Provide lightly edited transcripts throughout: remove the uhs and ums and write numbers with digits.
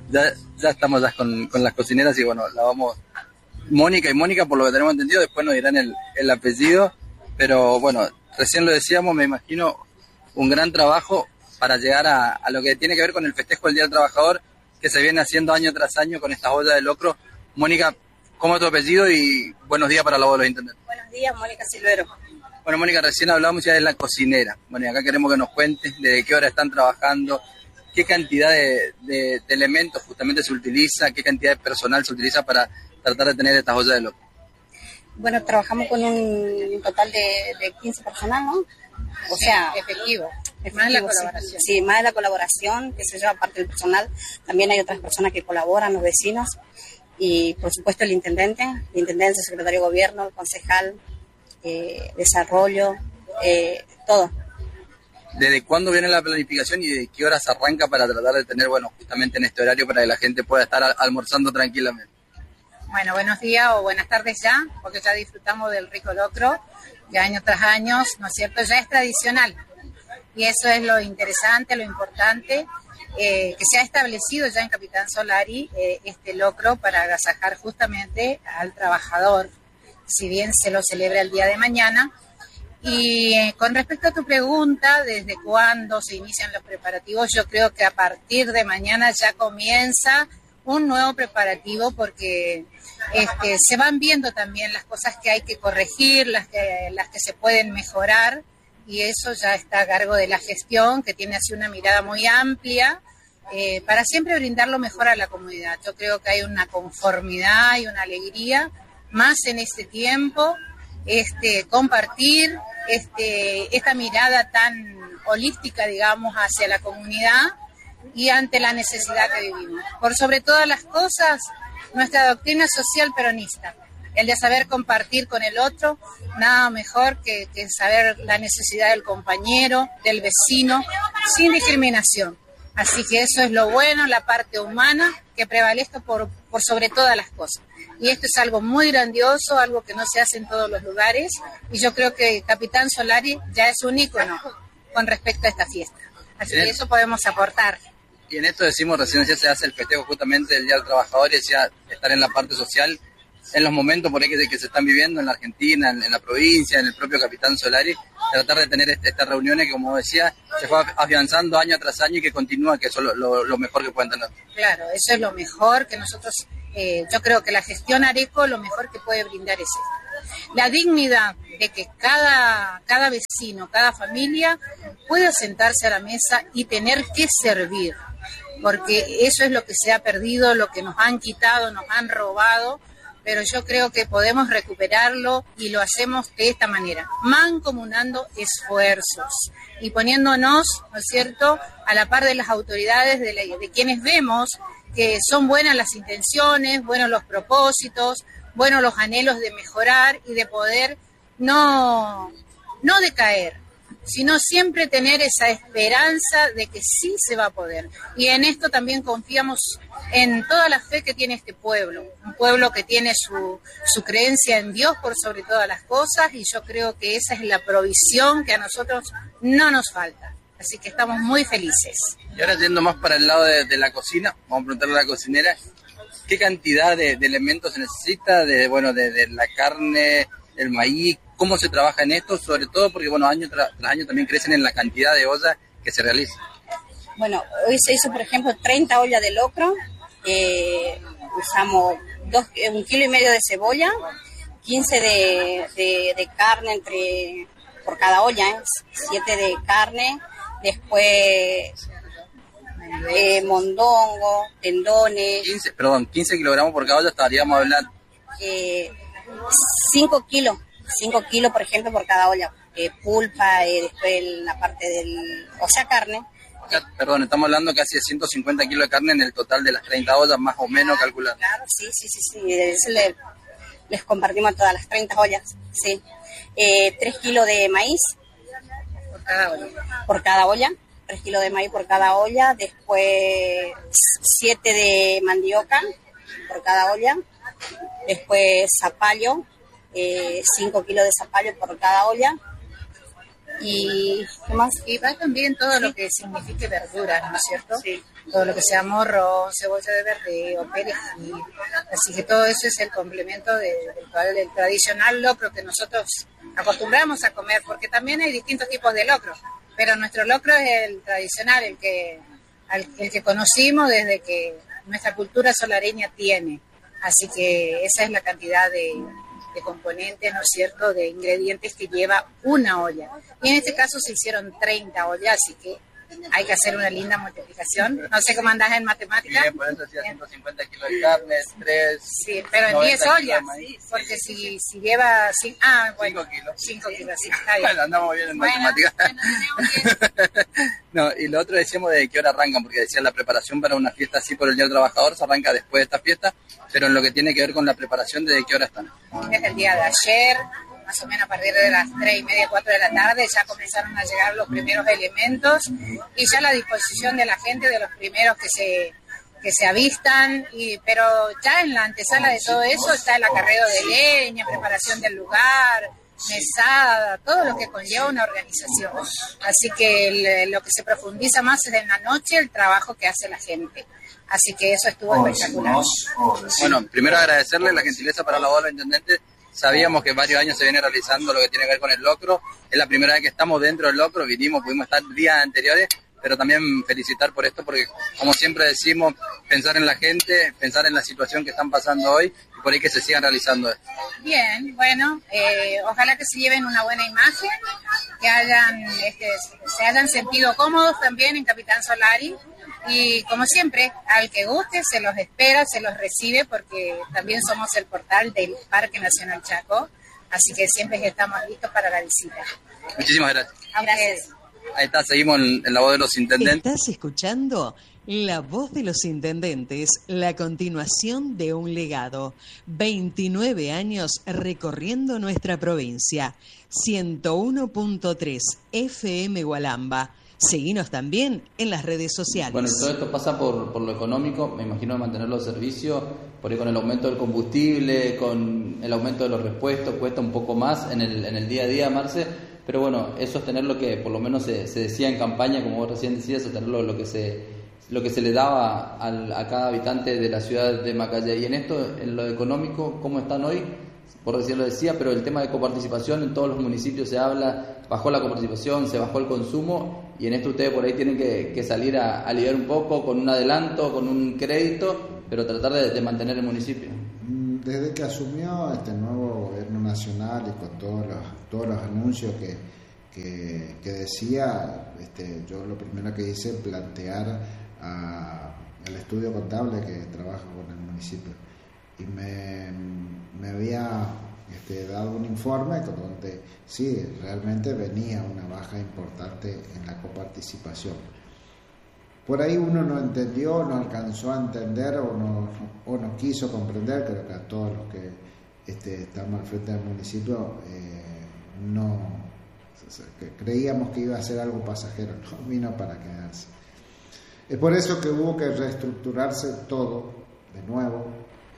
ya estamos ya con las cocineras y bueno, la vamos... Mónica y Mónica, por lo que tenemos entendido, después nos dirán el apellido, pero bueno, recién lo decíamos, me imagino un gran trabajo para llegar a lo que tiene que ver con el festejo del Día del Trabajador, que se viene haciendo año tras año con estas ollas de locro. Mónica, ¿cómo es tu apellido? Y buenos días para los intendentes. Buenos días, Mónica Silvero. Bueno, Mónica, recién hablábamos ya de la cocinera. Bueno, y acá queremos que nos cuentes de qué hora están trabajando, qué cantidad de elementos justamente se utiliza, qué cantidad de personal se utiliza para tratar de tener estas ollas de locro. Bueno, trabajamos con un total de 15 personas, ¿no? O sea, efectivo. Más la colaboración. Sí, más de la colaboración, que se lleva parte del personal. También hay otras personas que colaboran, los vecinos. Y, por supuesto, el intendente, el secretario de gobierno, el concejal, desarrollo, todo. ¿Desde cuándo viene la planificación y de qué horas arranca para tratar de tener, bueno, justamente en este horario para que la gente pueda estar almorzando tranquilamente? Bueno, buenos días o buenas tardes ya, porque ya disfrutamos del rico locro, que año tras año, ¿no es cierto?, ya es tradicional. Y eso es lo interesante, lo importante, que se ha establecido ya en Capitán Solari este locro para agasajar justamente al trabajador, si bien se lo celebra el día de mañana. Y con respecto a tu pregunta, ¿desde cuándo se inician los preparativos? Yo creo que a partir de mañana ya comienza un nuevo preparativo porque se van viendo también las cosas que hay que corregir, las que se pueden mejorar, y eso ya está a cargo de la gestión, que tiene así una mirada muy amplia para siempre brindar lo mejor a la comunidad. Yo creo que hay una conformidad y una alegría más en este tiempo, compartir esta mirada tan holística, digamos, hacia la comunidad y ante la necesidad que vivimos. Por sobre todas las cosas, nuestra doctrina social peronista, el de saber compartir con el otro, nada mejor que saber la necesidad del compañero, del vecino, sin discriminación. Así que eso es lo bueno, la parte humana, que prevalezca por sobre todas las cosas. Y esto es algo muy grandioso, algo que no se hace en todos los lugares, y yo creo que Capitán Solari ya es un ícono con respecto a esta fiesta. Así que eso podemos aportar. Y en esto decimos, recién ya se hace el festejo justamente del Día del Trabajador, y ya estar en la parte social, en los momentos por ahí que se están viviendo en la Argentina, en la provincia, en el propio Capitán Solari, tratar de tener estas reuniones que, como decía, se fue afianzando año tras año y que continúa, que eso es lo mejor que pueden tener. Claro, eso es lo mejor que nosotros, yo creo que la gestión Areco lo mejor que puede brindar es esto. La dignidad de que cada vecino, cada familia pueda sentarse a la mesa y tener que servir, porque eso es lo que se ha perdido, lo que nos han quitado, nos han robado, pero yo creo que podemos recuperarlo y lo hacemos de esta manera, mancomunando esfuerzos y poniéndonos, ¿no es cierto?, a la par de las autoridades, de quienes vemos que son buenas las intenciones, buenos los propósitos, buenos los anhelos de mejorar y de poder no decaer, sino siempre tener esa esperanza de que sí se va a poder. Y en esto también confiamos en toda la fe que tiene este pueblo, un pueblo que tiene su creencia en Dios por sobre todas las cosas, y yo creo que esa es la provisión que a nosotros no nos falta. Así que estamos muy felices. Y ahora yendo más para el lado de la cocina, vamos a preguntarle a la cocinera, ¿qué cantidad de elementos se necesita de la carne, el maíz? ¿Cómo se trabaja en esto? Sobre todo porque, bueno, año tras año también crecen en la cantidad de ollas que se realizan. Bueno, hoy se hizo, por ejemplo, 30 ollas de locro, usamos 1,5 kilos de cebolla, 15 de carne por cada olla, 7 de carne, después mondongo, tendones. 15 kilogramos por cada olla, estaríamos hablando. 5 kilos, por ejemplo, por cada olla. Pulpa, después la parte carne. Perdón, estamos hablando casi de 150 kilos de carne en el total de las 30 ollas, más o menos calculado. Claro, sí. Eso les compartimos todas las 30 ollas, sí. 3 kilos de maíz por cada olla. 3 kilos de maíz por cada olla. Después 7 de mandioca por cada olla. Después zapallo, 5 kilos de zapallo por cada olla. Y ¿qué más? Y va también todo lo que signifique verduras, ¿no es cierto? Sí. Todo lo que sea morrón, cebolla de verdeo, perejil. Así que todo eso es el complemento del tradicional locro que nosotros acostumbramos a comer, porque también hay distintos tipos de locro, pero nuestro locro es el tradicional, el que conocimos desde que nuestra cultura solareña tiene. Así que esa es la cantidad de componentes, ¿no es cierto?, de ingredientes que lleva una olla. Y en este caso se hicieron 30 ollas, así que hay que hacer una linda multiplicación. No sé cómo andás en matemáticas. Bien, por eso hacía 150 kilos de carne, 3... Sí, pero en 10 ollas, porque si lleva... 5 kilos. 5 kilos, sí, está bien. Bueno, andamos bien en matemáticas. No, y lo otro decíamos de qué hora arrancan, porque decían la preparación para una fiesta así por el Día del Trabajador se arranca después de esta fiesta, pero en lo que tiene que ver con la preparación, ¿de qué hora están? Desde el día de ayer, más o menos a partir de las 3:30, 4 de la tarde, ya comenzaron a llegar los primeros elementos y ya la disposición de la gente, de los primeros que se avistan, pero ya en la antesala de todo eso está el acarreo de leña, preparación del lugar, mesada, todo lo que conlleva una organización. Así que lo que se profundiza más es en la noche el trabajo que hace la gente. Así que eso estuvo espectacular. Bueno, primero agradecerle la gentileza para la voz del intendente. Sabíamos que varios años se viene realizando lo que tiene que ver con el locro. Es la primera vez que estamos dentro del locro, pudimos estar días anteriores, pero también felicitar por esto, porque como siempre decimos, pensar en la gente, pensar en la situación que están pasando hoy, y por ahí que se sigan realizando esto. Bien, bueno, ojalá que se lleven una buena imagen, que se hayan sentido cómodos también en Capitán Solari, y como siempre, al que guste se los espera, se los recibe, porque también somos el portal del Parque Nacional Chaco, así que siempre estamos listos para la visita. Muchísimas gracias. Gracias. Ahí está, seguimos en la voz de los intendentes. ¿Estás escuchando? La voz de los intendentes, la continuación de un legado. 29 años recorriendo nuestra provincia. 101.3 FM Gualamba. Seguinos también en las redes sociales. Bueno, todo esto pasa por lo económico, me imagino mantener los servicios, por ahí con el aumento del combustible, con el aumento de los repuestos, cuesta un poco más en el día a día, Marce, pero bueno, eso es tener lo que por lo menos se decía en campaña, como vos recién decías, es tener lo que se le daba a cada habitante de la ciudad de Macaya. Y en esto, en lo económico, ¿cómo están hoy? Por recién lo decía, pero el tema de coparticipación en todos los municipios se habla, bajó la coparticipación, se bajó el consumo, y en esto ustedes por ahí tienen que salir a aliviar un poco con un adelanto, con un crédito, pero tratar de mantener el municipio. Desde que asumió este nuevo gobierno nacional y con todos los anuncios que decía, yo lo primero que hice es plantear al estudio contable que trabaja con el municipio, y me había dado un informe donde sí, realmente venía una baja importante en la coparticipación. Por ahí uno no entendió, no alcanzó a entender o no quiso comprender, creo que a todos los que estamos al frente del municipio creíamos que iba a ser algo pasajero, no vino para quedarse. Es por eso que hubo que reestructurarse todo de nuevo,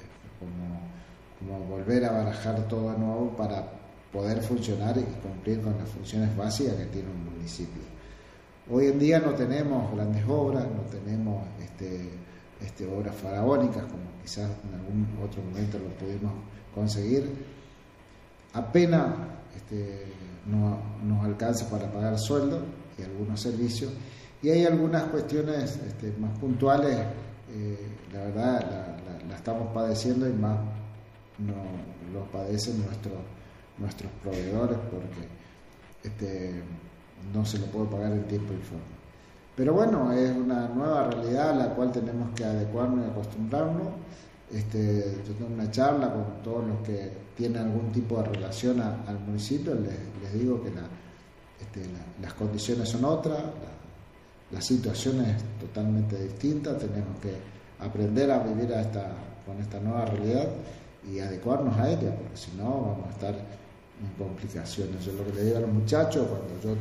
como volver a barajar todo de nuevo para poder funcionar y cumplir con las funciones básicas que tiene un municipio. Hoy en día no tenemos grandes obras, no tenemos obras faraónicas como quizás en algún otro momento lo pudimos conseguir. Apenas no nos alcanza para pagar sueldos y algunos servicios, y hay algunas cuestiones más puntuales, la verdad la estamos padeciendo, y más los padecen nuestros proveedores, porque no se lo puede pagar en tiempo y forma. Pero bueno, es una nueva realidad a la cual tenemos que adecuarnos y acostumbrarnos. Yo tengo una charla con todos los que tienen algún tipo de relación al municipio, les digo que las condiciones son otras, la situación es totalmente distinta, tenemos que aprender a vivir con esta nueva realidad y adecuarnos a ella, porque si no vamos a estar en complicaciones. Yo lo que le digo a los muchachos, cuando yo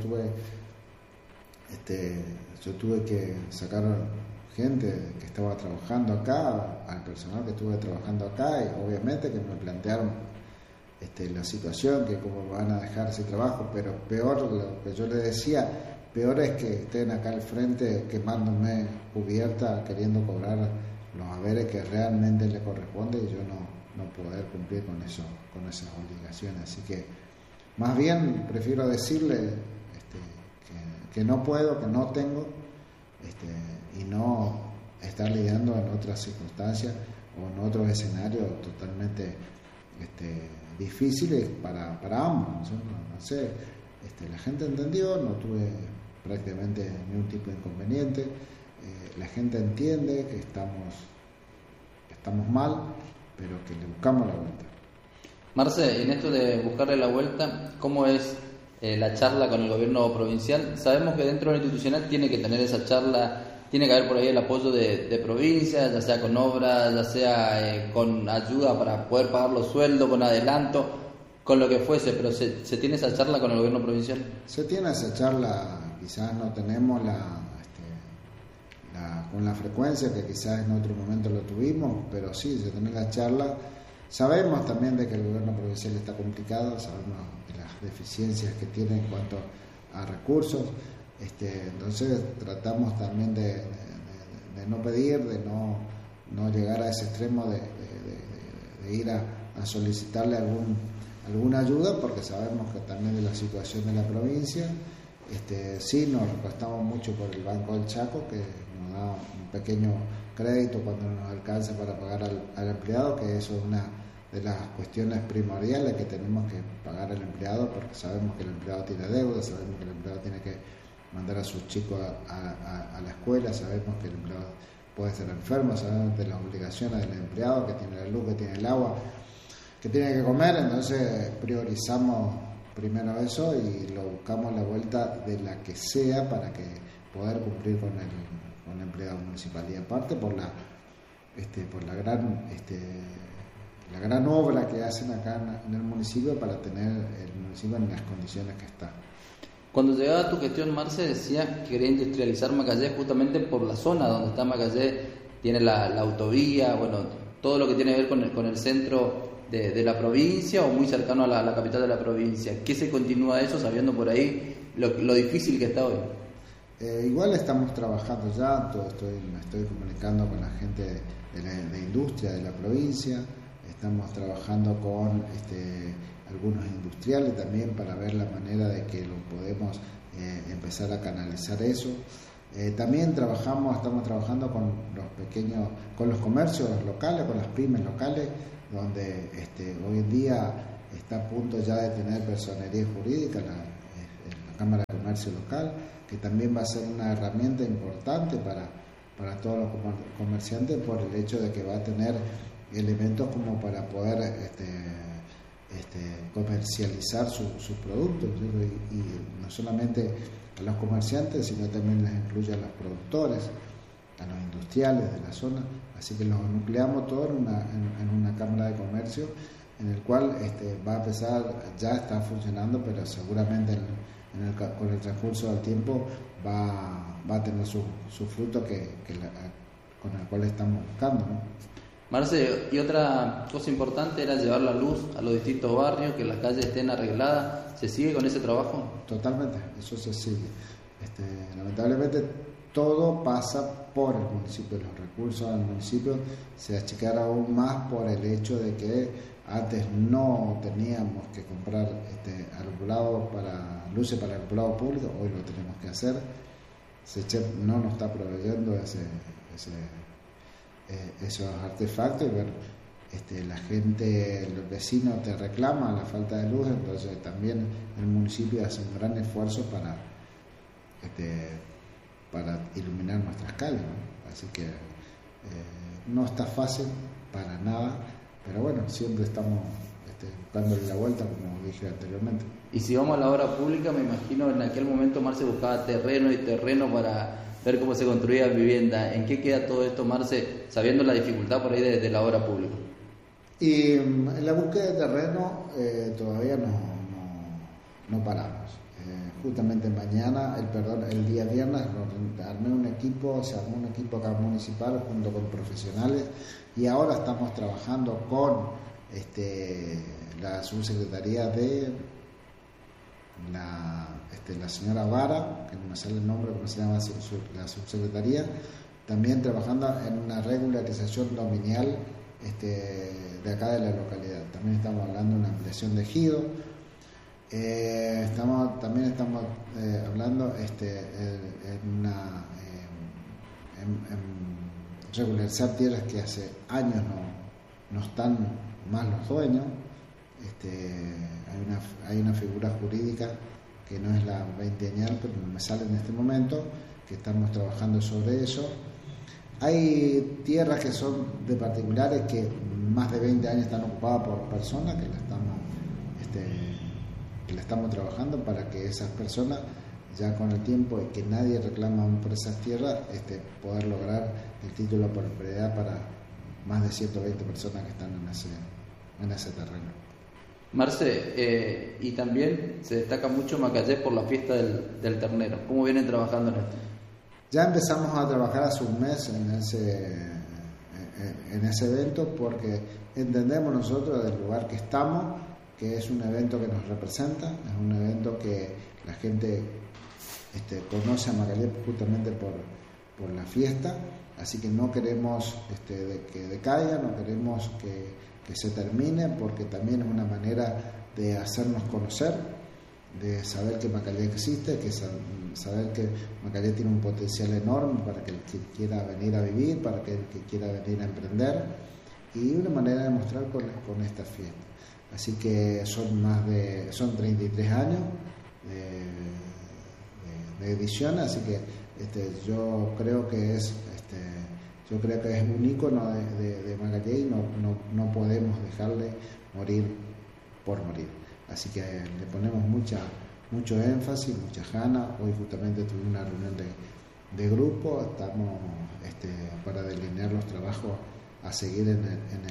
tuve que sacar gente que estaba trabajando acá, al personal que estuve trabajando acá, y obviamente que me plantearon la situación, que cómo van a dejar ese trabajo, pero peor, lo que yo le decía, peor es que estén acá al frente quemándome cubierta, queriendo cobrar los haberes que realmente le corresponde, y yo no poder cumplir con esas obligaciones. Así que más bien prefiero decirle que no puedo, que no tengo, y no estar lidiando en otras circunstancias o en otros escenarios totalmente difíciles para ambos. No sé, la gente entendió, no tuve prácticamente ningún tipo de inconveniente, la gente entiende que estamos mal, pero que le buscamos la vuelta. Marce, en esto de buscarle la vuelta, ¿cómo es la charla con el gobierno provincial? Sabemos que dentro de lo institucional tiene que tener esa charla, tiene que haber por ahí el apoyo de provincia, ya sea con obras, ya sea con ayuda para poder pagar los sueldos, con adelanto, con lo que fuese, pero ¿se tiene esa charla con el gobierno provincial? Se tiene esa charla, quizás no tenemos con la frecuencia que quizás en otro momento lo tuvimos, pero sí, se tiene la charla. Sabemos también de que el gobierno provincial está complicado, sabemos de las deficiencias que tiene en cuanto a recursos, entonces tratamos también de no pedir, de no llegar a ese extremo de ir a solicitarle alguna ayuda, porque sabemos que también de la situación de la provincia. Sí, nos recostamos mucho por el Banco del Chaco, que nos da un pequeño crédito cuando no nos alcanza para pagar al empleado, que eso es una de las cuestiones primordiales, que tenemos que pagar al empleado, porque sabemos que el empleado tiene deuda, sabemos que el empleado tiene que mandar a sus chicos a la escuela, sabemos que el empleado puede estar enfermo, sabemos de las obligaciones del empleado, que tiene la luz, que tiene el agua, que tiene que comer. Entonces priorizamos primero eso y lo buscamos la vuelta de la que sea para que poder cumplir con el empleado municipal, y aparte por la gran obra que hacen acá en el municipio para tener el municipio en las condiciones que está. Cuando llegaba tu gestión, Marce, decía que quería industrializar Macayé justamente por la zona donde está Macayé, tiene la autovía, bueno, todo lo que tiene que ver con el centro de la provincia o muy cercano a la capital de la provincia. ¿Qué se continúa eso sabiendo por ahí lo difícil que está hoy? Igual estamos trabajando ya, me estoy comunicando con la gente de industria de la provincia, estamos trabajando con algunos industriales también para ver la manera de que lo podemos empezar a canalizar eso. También estamos trabajando con los comercios locales, con las pymes locales, donde hoy en día está a punto ya de tener personería jurídica la Cámara de Comercio Local, que también va a ser una herramienta importante para todos los comerciantes, por el hecho de que va a tener elementos como para poder comercializar sus productos, y no solamente a los comerciantes, sino también les incluye a los productores, a los industriales de la zona. Así que los nucleamos todo en una cámara de comercio, en el cual va a empezar, ya está funcionando, pero seguramente con el transcurso del tiempo va a tener su fruto con el cual estamos buscando, ¿no? Marce, y otra cosa importante era llevar la luz a los distintos barrios, que las calles estén arregladas. ¿Se sigue con ese trabajo? Totalmente, eso se sigue. Lamentablemente todo pasa por el municipio, los recursos del municipio se achicaron aún más por el hecho de que antes no teníamos que comprar luces para el alumbrado público, hoy lo tenemos que hacer. SECHEP no nos está proveyendo esos artefactos, y bueno, la gente, los vecinos te reclaman la falta de luz, entonces también el municipio hace un gran esfuerzo para iluminar nuestras calles, ¿no? Así que no está fácil para nada, pero bueno, siempre estamos buscándole la vuelta, como dije anteriormente. Y si vamos a la obra pública, me imagino en aquel momento Marce buscaba terreno para ver cómo se construía vivienda. ¿En qué queda todo esto, Marce, sabiendo la dificultad por ahí de la obra pública? Y en la búsqueda de terreno todavía no paramos. Justamente mañana, el día viernes, se armó un equipo acá municipal junto con profesionales, y ahora estamos trabajando con la subsecretaría de la señora Vara, que no me sale el nombre, ¿cómo se llama la subsecretaría? También trabajando en una regularización dominial de acá de la localidad. También estamos hablando de una ampliación de ejido. También estamos hablando en regularizar tierras que hace años no están más los dueños. Hay una figura jurídica que no es la veinteañal, pero no me sale en este momento, que estamos trabajando sobre eso. Hay tierras que son de particulares que más de 20 años están ocupadas por personas que la estamos trabajando para que esas personas, ya con el tiempo y que nadie reclama aún por esas tierras, poder lograr el título por propiedad para más de 120 personas que están en ese terreno. Marce, y también se destaca mucho Macayé por la fiesta del ternero. ¿Cómo vienen trabajando en esto? Ya empezamos a trabajar hace un mes en ese evento, porque entendemos nosotros del lugar que estamos, que es un evento que nos representa, es un evento que la gente conoce a Macayé justamente por la fiesta, así que no queremos que decaiga, no queremos que se termine, porque también es una manera de hacernos conocer, de saber que Macayé existe, que saber que Macayé tiene un potencial enorme para que el que quiera venir a vivir, para que el que quiera venir a emprender, y una manera de mostrar con esta fiesta. Así que son 33 años de edición, así que yo creo que es un ícono de Macayé, y no podemos dejarle morir por morir. Así que le ponemos mucho énfasis, mucha ganas. Hoy justamente tuvimos una reunión de grupo, estamos para delinear los trabajos a seguir en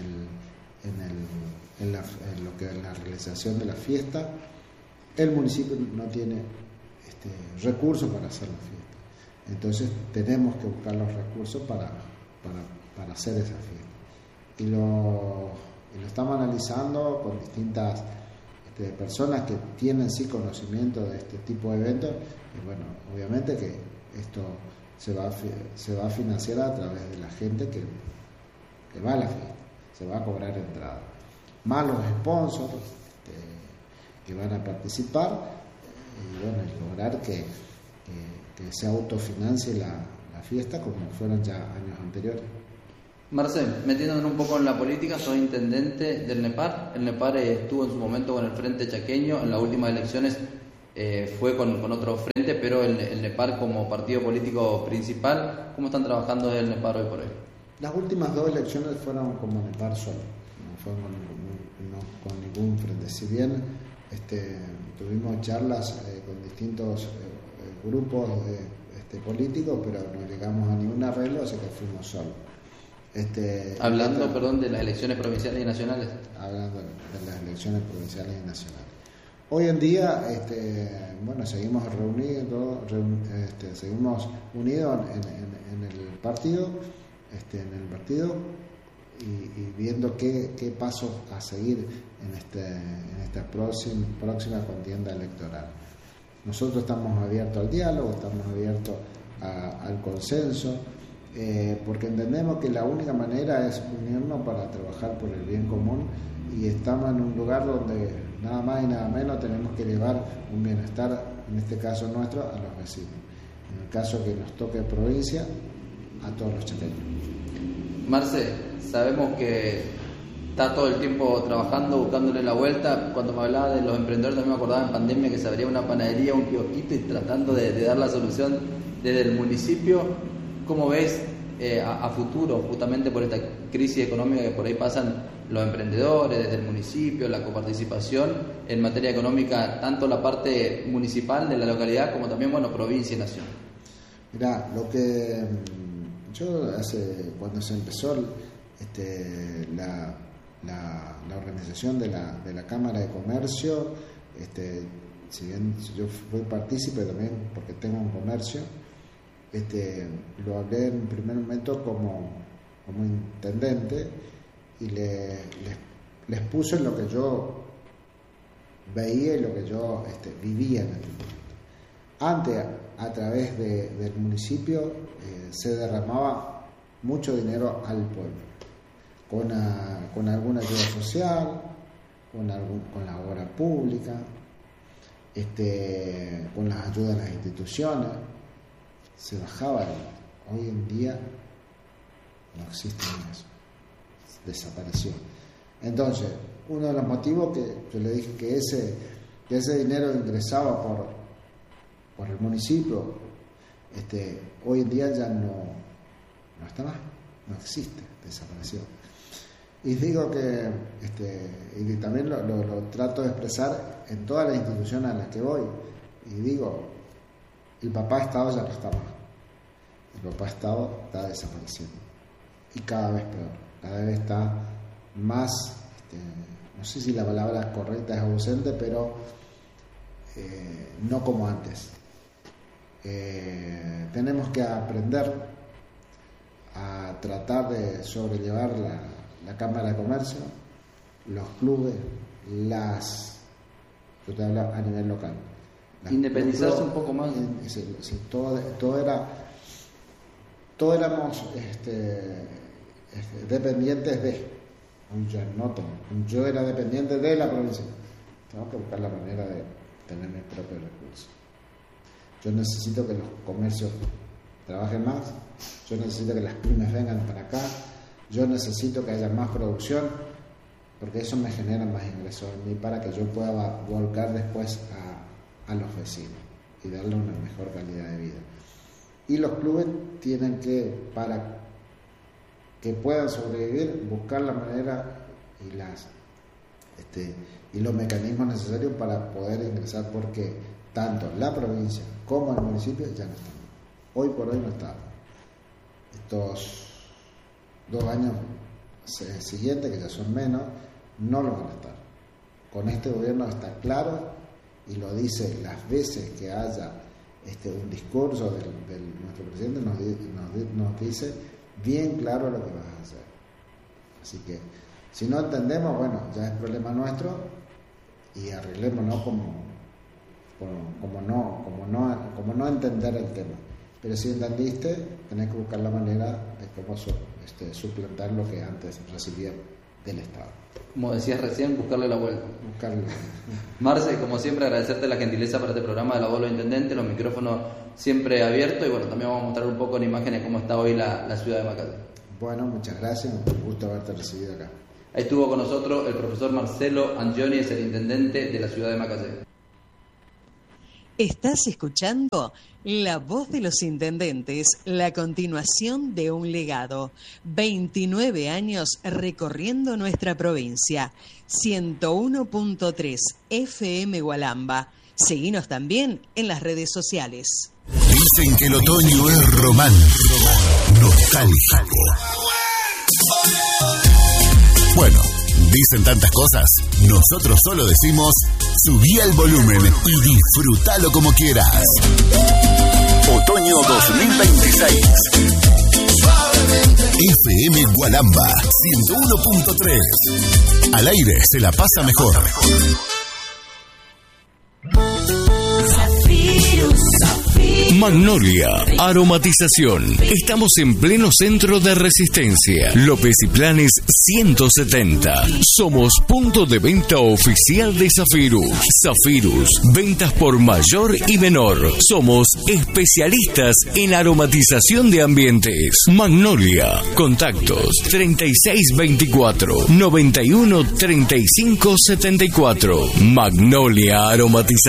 lo que es la realización de la fiesta. El municipio no tiene recursos para hacer la fiesta, entonces tenemos que buscar los recursos para hacer esa fiesta, y lo estamos analizando con distintas personas que tienen sí conocimiento de este tipo de eventos, y bueno, obviamente que esto se va a financiar a través de la gente que va a la fiesta, se va a cobrar entrada, más los sponsors que van a participar, y bueno, y lograr que se autofinancie la fiesta como fueron ya años anteriores. Marcel, metiéndonos un poco en la política, soy intendente del NEPAR. El NEPAR estuvo en su momento con el Frente Chaqueño, en las últimas elecciones fue con otro frente, pero el NEPAR como partido político principal. ¿Cómo están trabajando desde el NEPAR hoy por hoy? Las últimas 2 elecciones fueron como NEPAR solo, no fueron con ningún frente. Si bien tuvimos charlas con distintos grupos políticos, pero no llegamos a ningún arreglo, así que fuimos solos. Hablando de las elecciones provinciales y nacionales. Hablando de las elecciones provinciales y nacionales. Hoy en día, seguimos reunidos, seguimos unidos en el partido, y viendo qué pasos a seguir en esta próxima contienda electoral. Nosotros estamos abiertos al diálogo, estamos abiertos al consenso, porque entendemos que la única manera es unirnos para trabajar por el bien común, y estamos en un lugar donde nada más y nada menos tenemos que llevar un bienestar, en este caso nuestro, a los vecinos. En el caso que nos toque provincia, a todos los chaqueños. Marce, sabemos que está todo el tiempo trabajando, buscándole la vuelta. Cuando me hablaba de los emprendedores, también me acordaba en pandemia que se abría una panadería, un kiosquito, y tratando de dar la solución desde el municipio. ¿Cómo ves a futuro, justamente por esta crisis económica que por ahí pasan los emprendedores, desde el municipio, la coparticipación en materia económica, tanto la parte municipal de la localidad como también, provincia y nación? Mirá, lo que yo cuando se empezó la organización de la Cámara de Comercio, si bien yo fui partícipe también porque tengo un comercio, lo hablé en un primer momento como intendente, y les puse lo que yo veía y lo que yo vivía en aquel momento. Antes, a través del municipio, se derramaba mucho dinero al pueblo, con alguna ayuda social, con la obra pública, con las ayudas de las instituciones, se bajaba el dinero. Hoy en día no existe eso, desapareció. Entonces, uno de los motivos que yo le dije que ese dinero ingresaba por el municipio, hoy en día ya no está más, no existe, desapareció. Y digo que, y también lo trato de expresar en todas las instituciones a las que voy, y digo, el papá Estado ya no está más, el papá Estado está desapareciendo, y cada vez peor, cada vez está más, no sé si la palabra correcta es ausente, pero no como antes. Tenemos que aprender a tratar de sobrellevar la Cámara de Comercio, los clubes, yo te hablo a nivel local. Independizarse un poco más. Sí, todo éramos dependientes de. Yo era dependiente de la provincia. Tengo que buscar la manera de tener mis propios recursos. Yo necesito que los comercios trabajen más, yo necesito que las pymes vengan para acá, yo necesito que haya más producción, porque eso me genera más ingresos en mí para que yo pueda volcar después a los vecinos y darle una mejor calidad de vida. Y los clubes tienen que, para que puedan sobrevivir, buscar la manera y los mecanismos necesarios para poder ingresar, porque tanto la provincia como el municipio ya no están. Hoy por hoy no están. Estos 2 años siguientes, que ya son menos, no lo van a estar. Con este gobierno está claro, y lo dice las veces que haya un discurso de nuestro presidente, nos dice bien claro lo que vas a hacer. Así que si no entendemos, bueno, ya es problema nuestro, y arreglémonos como no entender el tema. Pero si entendiste, tenés que buscar la manera de cómo suplantar lo que antes recibía del Estado. Como decías recién, buscarle la vuelta. Buscarle. Marce, como siempre, agradecerte la gentileza para este programa de La Voz de los Intendentes, los micrófonos siempre abiertos, y bueno, también vamos a mostrar un poco en imágenes cómo está hoy la ciudad de Macaya. Bueno, muchas gracias, un gusto haberte recibido acá. Ahí estuvo con nosotros el profesor Marcelo Angioni, es el intendente de la ciudad de Macaya. Estás escuchando La Voz de los Intendentes, la continuación de un legado. 29 años recorriendo nuestra provincia. 101.3 FM Gualamba. Seguinos también en las redes sociales. Dicen que el otoño es romántico, nostálgico. Bueno, dicen tantas cosas, nosotros solo decimos: subí el volumen y disfrútalo como quieras. Otoño 2026. FM Gualamba 101.3. Al aire se la pasa mejor. Magnolia Aromatización. Estamos en pleno centro de Resistencia, López y Planes 170. Somos punto de venta oficial de Zafirus. Zafirus, ventas por mayor y menor. Somos especialistas en aromatización de ambientes. Magnolia. Contactos 3624 91 35 74. Magnolia Aromatización.